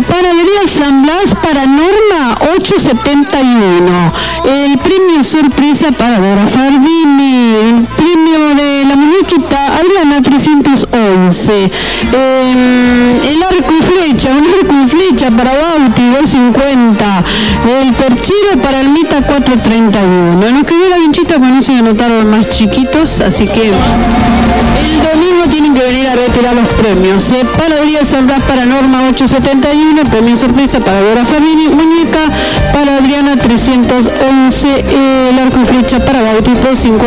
Panadería San Blas para Norma 871. El premio sorpresa para Dora Fardini. El premio de la muñequita Adriana 311. El arco y flecha, un arco y flecha para Bauti 250. El perchero para Almita 431. Nos quedó la vinchita, pero no se anotaron más chiquitos, así que el domingo tienen que venir a retirar los premios. Panadería San Blas para Norma 871, premio sorpresa para Dora Fabini, muñeca para Adriana 311, el arco y flecha para Bauti 250.